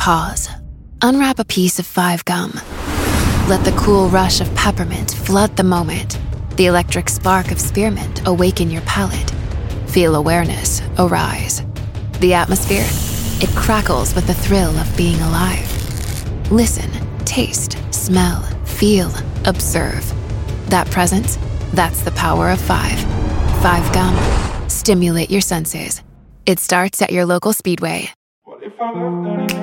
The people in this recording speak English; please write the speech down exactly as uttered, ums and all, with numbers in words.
Pause. Unwrap a piece of Five Gum. Let the cool rush of peppermint flood the moment. The electric spark of spearmint awaken your palate. Feel awareness arise. The atmosphere, it crackles with the thrill of being alive. Listen, taste, smell, feel, observe. That presence, that's the power of five. Five Gum. Stimulate your senses. It starts at your local Speedway. What if I left